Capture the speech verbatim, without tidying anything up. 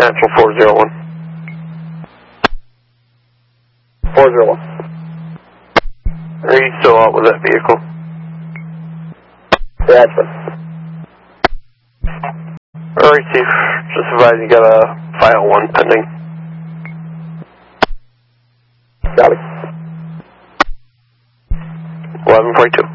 Central four zero one. four zero one. Are you still out with that vehicle? Yeah, sir. Alright, Chief. Just advise you got a file one pending. Got it. eleven forty-two.